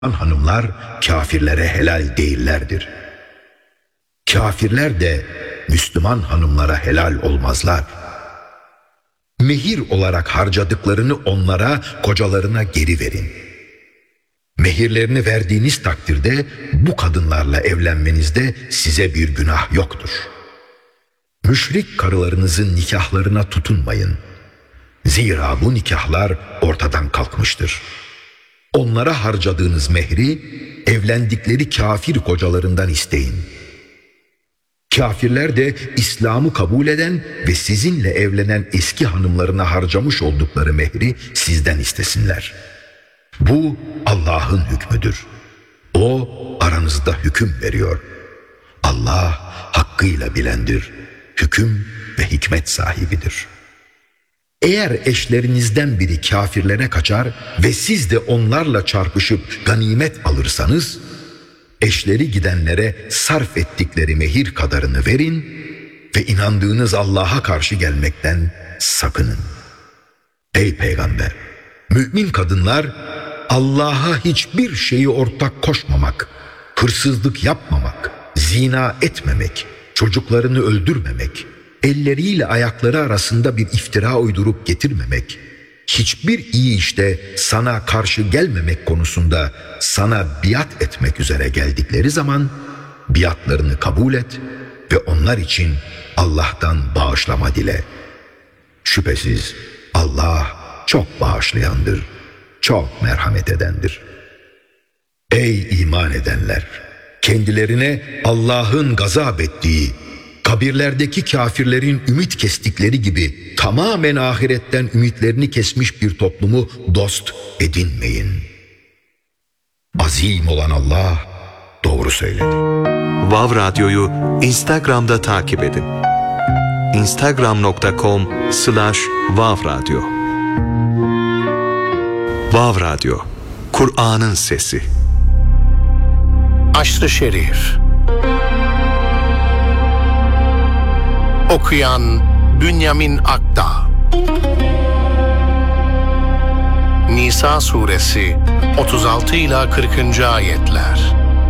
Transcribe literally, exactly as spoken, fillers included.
hanımlar kafirlere helal değillerdir. Kafirler de Müslüman hanımlara helal olmazlar. Mehir olarak harcadıklarını onlara, kocalarına geri verin. Mehirlerini verdiğiniz takdirde bu kadınlarla evlenmenizde size bir günah yoktur. Müşrik karılarınızın nikahlarına tutunmayın. Zira bu nikahlar ortadan kalkmıştır. Onlara harcadığınız mehri evlendikleri kafir kocalarından isteyin. Kafirler de İslam'ı kabul eden ve sizinle evlenen eski hanımlarına harcamış oldukları mehri sizden istesinler. Bu Allah'ın hükmüdür. O aranızda hüküm veriyor. Allah hakkıyla bilendir, hüküm ve hikmet sahibidir. Eğer eşlerinizden biri kafirlere kaçar ve siz de onlarla çarpışıp ganimet alırsanız, eşleri gidenlere sarf ettikleri mehir kadarını verin ve inandığınız Allah'a karşı gelmekten sakının. Ey Peygamber! Mümin kadınlar Allah'a hiçbir şeyi ortak koşmamak, hırsızlık yapmamak, zina etmemek, çocuklarını öldürmemek, elleriyle ayakları arasında bir iftira uydurup getirmemek, hiçbir iyi işte sana karşı gelmemek konusunda sana biat etmek üzere geldikleri zaman biatlarını kabul et ve onlar için Allah'tan bağışlama dile. Şüphesiz Allah çok bağışlayandır, çok merhamet edendir. Ey iman edenler! Kendilerine Allah'ın gazap ettiği, kabirlerdeki kafirlerin ümit kestikleri gibi tamamen ahiretten ümitlerini kesmiş bir toplumu dost edinmeyin. Azim olan Allah doğru söyledi. Vav Radyo'yu Instagram'da takip edin. instagram nokta com slash vav radyo. Vav Radyo, Kur'an'ın sesi. Aşr-ı Şerif. Okuyan Bünyamin Akdağ. Nisa suresi otuz altı ila kırkıncı ayetler.